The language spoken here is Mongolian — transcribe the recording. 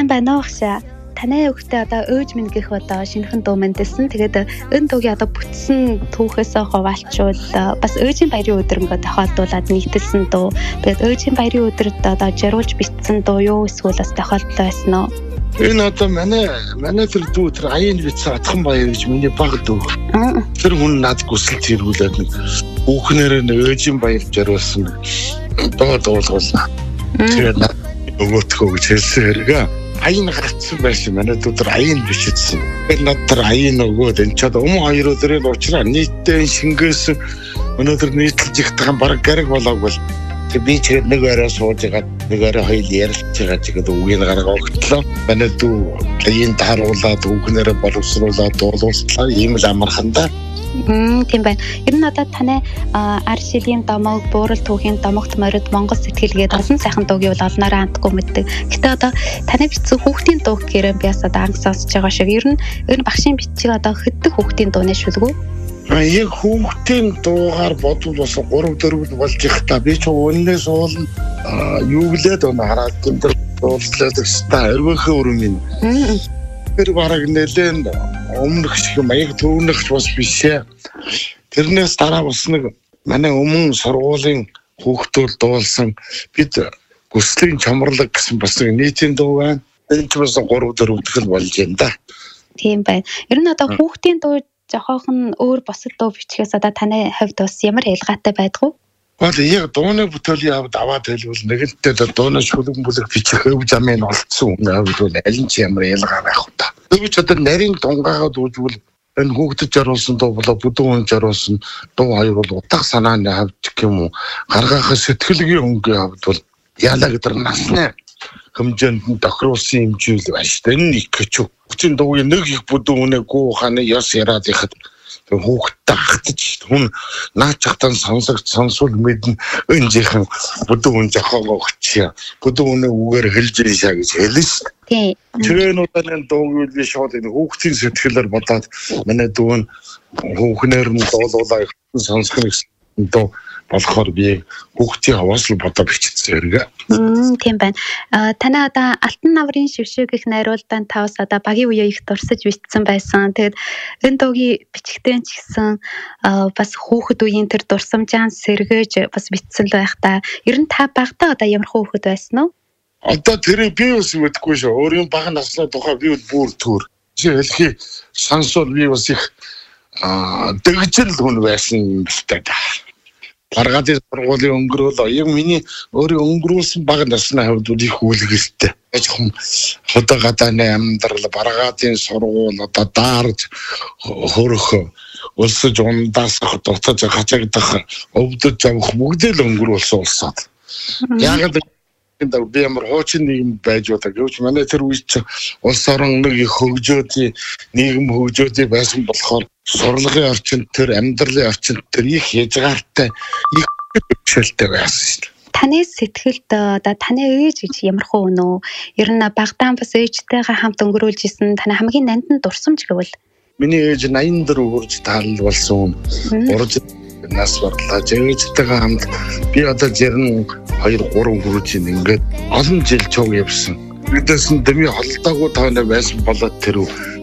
байна уу хшаа. Танай өгтөө одоо өөж минь гэх одоо шинэхэн дуу мэндэсэн. Тэгээд энэ дуугийн одоо бүтсэн түүхээсээ хуваалчвал бас өөжийн баярын өдөр ингээд тохиолдуулаад нийтэлсэн дуу. Тэгээд өөжийн баярын өдөрт одоо жаруулж бичсэн дуу юу эсвэл бас тохиолдол байсан уу? Энэ одоо манай тэр дүү тэр аян бичсэн Атхан баяр гэж миний баг дүү. Тэр хүн над гүсэлт хэрүүлээд нэг бүхнээр нь өөжийн баяр жаруулсан дуу дуулуулсан. Тэгээд нөгөөтгөө гэж хэлсэн хэрэгээ. Аян гарцсан байсан манай дүү тэр аян бичсэн. Тэгээд над тэр аян нөгөөд энэ чад хоёр өдрийн уучраа нийтдээ шингээсэн өнөөдөр нийтэлж ихтэйгэн баг гараг болоогүй. Тэг би ч нэг орой сууж байгаа нэг орой хоёул ярилцж байгаа ч гэдэг үгийг гаргаа өгтлөө. Манай дүү аян тааруулаад үгнээрээ боловсруулаад дуулуулсан ийм л амархан да. Тийм байна. Ер нь одоо таны ар шилийн домог, буурал түүхийн домогт морид Монгол сэтгэлгээд олон сайхан дуугийн бол олноороо андгүй мэддэг. Гэтэ одоо таны бичсэн хүүхдийн дуу гэхээр би бас одоо анги сонсож байгаа шиг ер нь багшийн бичиг одоо хэддэг хүүхдийн дууны шүлгүү? Яг хүүхдийн дуугаар бодвол бас 3-4 болж их та би ч өнөөс уулна юу гэлээд хараад гэмдэр дуулслаад өстой өргөхөө өрөмийн. Тэр бараг нэлээд өмнөх шиг маяг түүнэгч бас бишээ. Тэрнээс дараа бас нэг манай өмнө сургуулийн хүүхдүүд дуулсан бид Гүслийн чамрлаг гэсэн бас нэг нийтийн дуу байна. Энэ ч бас 3-4 дахил болж байна да. Тийм байна. Ер нь одоо хүүхдийн дуу жохоохон өөр босод дуу бичгээс одоо таны хувьд бас ямар ялгаатай байдгүй? Яг дууны бүтээлийн аваад хэлбэл нэгэнтээ дууны шүлэг бичих өв замын олцсон хүн аль нь ч ямар ялгаа байх вэ та. Өвч одоо нарийн дунгаагаад үзвэл энэ хүүхдэд жаруулсан дуу болоо бүдүүн жаруулсан дуу хоёр бол утга санааны хавьд юм уу гаргахаа сэтгэлгийн өнгөний хавьд бол яалаа гэдэг насны хэмжээнд тохируулсан хэмжээл байна шүү дээ. Энэ нэг ч хүчин дуугийн нэг их бүдүүнээ гоо ханы яс яраад ихад хүүхдтэй хатж хүн наачхтан сонсвол мэднэ энэ жихэн бүдүүн жохоогоо өгчээ бүдүүнээ үгээр хэлж ийшаа гэж хэлнэ шүү дээ. Тэрнүүдийн дууг би шууд энэ хүүхдийн сэтгэлээр бодоод манай дүү нь хүүхнээр нь дуулуулаа сонсох гэсэн дуу болохоор би хүүхдийн хаваас л бодоо бичсэн хэрэг. Тийм байна. Танай одоо Алтан наврын шившиг гэх найруулдаанд тавс одоо багийн үеэ их дурсаж бичсэн байсан. Тэгээд энэ дуугийн бичгтэн ч гэсэн бас хүүхэд үеийн тэр дурсамжаан сэргээж бас бичсэн л байх та. Ер нь та багтаа одоо ямар хүүхэд байсан уу? Одоо тэрийг би бас мэдгүй шүү. Өөрийн баг насны тухай би бүр төр. Хэлхий сонсвол би бас их дэгжил хүн байсан юм байна да. Баргадын сургуулийн өнгөрөөл яг миний өөрийн өнгөрүүлсэн бага насны хувьд их үлгэртэй. Ажихм одоо гадааны амьдрал баргадын сургууль одоо даарж хөрөх улсаж ундаасах дуцаж хачагдах өвдөж авах бүгдээ л өнгөрүүлсэн улсаад. Яг л би ямар хуучин нийгэм байж байгаа гэвч манай тэр үед ч улс орон нэг их хөгжөөдийн нийгэм хөгжөөдийн байсан болохоор сурлагын орчинд тэр амьдралын орчинд тэр их хязгаартай их бэрхшээлтэй байсан шүү дээ. Таны сэтгэлд одоо таны ээж гэж ямар хөө өнөө? Ер нь багтаан бас ээжтэйгээ хамт өнгөрүүлж исэн таны хамгийн нандин дурсамж гэвэл? Миний ээж 84 хүрч таалал болсон. Урж нас барлаа. Ээжтэйгээ хамт би одоо 62-3 хүрч ингээд олон жил чог явсан. Бидээс нь дэми холдоогүй тооны байсан болоод тэр